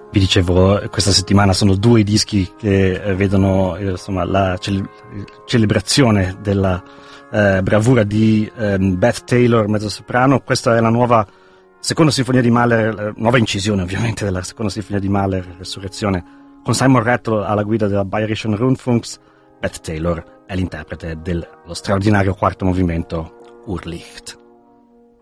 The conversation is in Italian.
Vi dicevo, questa settimana sono 2 i dischi che vedono insomma, la celebrazione della bravura di Beth Taylor, mezzosoprano. Questa è la nuova seconda sinfonia di Mahler, nuova incisione ovviamente della seconda sinfonia di Mahler, Resurrezione, con Simon Rattle alla guida della Bayerischen Rundfunks. Beth Taylor è l'interprete dello straordinario quarto movimento Urlicht.